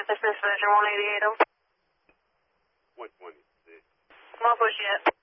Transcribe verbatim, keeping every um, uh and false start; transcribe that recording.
Memphis, this Vision one eighty-eight. one twenty-six. Muffler's yet.